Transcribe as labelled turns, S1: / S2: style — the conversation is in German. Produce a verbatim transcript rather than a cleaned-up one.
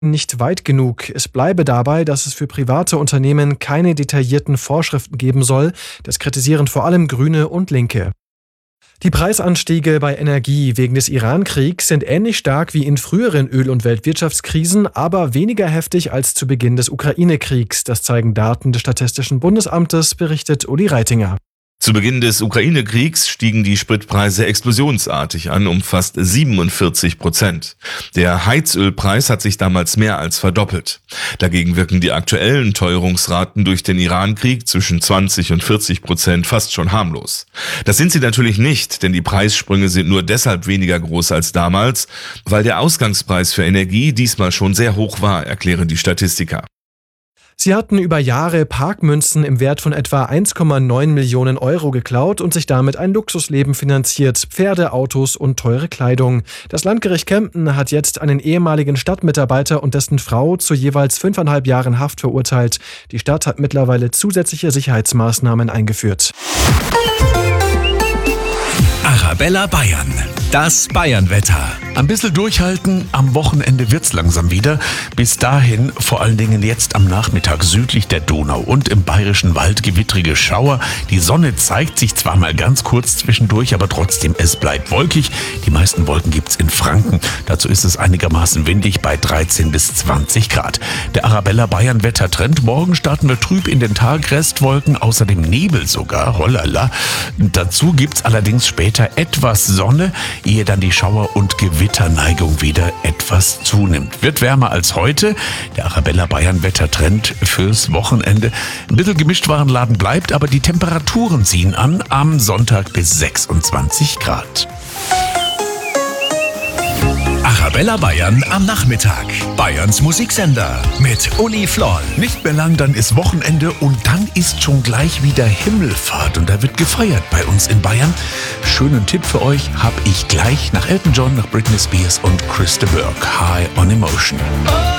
S1: nicht weit genug. Es bleibe dabei, dass es für private Unternehmen keine detaillierten Vorschriften geben soll. Das kritisieren vor allem Grüne und Linke. Die Preisanstiege bei Energie wegen des Iran-Kriegs sind ähnlich stark wie in früheren Öl- und Weltwirtschaftskrisen, aber weniger heftig als zu Beginn des Ukraine-Kriegs. Das zeigen Daten des Statistischen Bundesamtes, berichtet Uli Reitinger.
S2: Zu Beginn des Ukraine-Kriegs stiegen die Spritpreise explosionsartig an, um fast siebenundvierzig Prozent. Der Heizölpreis hat sich damals mehr als verdoppelt. Dagegen wirken die aktuellen Teuerungsraten durch den Iran-Krieg zwischen zwanzig und vierzig Prozent fast schon harmlos. Das sind sie natürlich nicht, denn die Preissprünge sind nur deshalb weniger groß als damals, weil der Ausgangspreis für Energie diesmal schon sehr hoch war, erklären die Statistiker.
S1: Sie hatten über Jahre Parkmünzen im Wert von etwa eins Komma neun Millionen Euro geklaut und sich damit ein Luxusleben finanziert, Pferde, Autos und teure Kleidung. Das Landgericht Kempten hat jetzt einen ehemaligen Stadtmitarbeiter und dessen Frau zu jeweils fünfeinhalb Jahren Haft verurteilt. Die Stadt hat mittlerweile zusätzliche Sicherheitsmaßnahmen eingeführt.
S3: Arabella Bayern, das Bayernwetter. Ein bisschen durchhalten, am Wochenende wird's langsam wieder. Bis dahin vor allen Dingen jetzt am Nachmittag südlich der Donau und im Bayerischen Wald gewittrige Schauer. Die Sonne zeigt sich zwar mal ganz kurz zwischendurch, aber trotzdem, es bleibt wolkig. Die meisten Wolken gibt's in Franken. Dazu ist es einigermaßen windig bei dreizehn bis zwanzig Grad. Der Arabella Bayern Wettertrend. Morgen starten wir trüb in den Tag, Restwolken, außerdem Nebel sogar, hollala. Dazu gibt's allerdings später etwas Sonne, ehe dann die Schauer- und Gewitterneigung wieder etwas zunimmt. Wird wärmer als heute. Der Arabella Bayern Wettertrend fürs Wochenende. Ein bisschen Gemischtwarenladen bleibt, aber die Temperaturen ziehen an. Am Sonntag bis sechsundzwanzig Grad.
S4: Arabella Bayern am Nachmittag. Bayerns Musiksender mit Uli Floll.
S3: Nicht mehr lang, dann ist Wochenende und dann ist schon gleich wieder Himmelfahrt und da wird gefeiert bei uns in Bayern. Schönen Tipp für euch habe ich gleich nach Elton John, nach Britney Spears und Chris de Burgh. High on Emotion.
S4: Oh.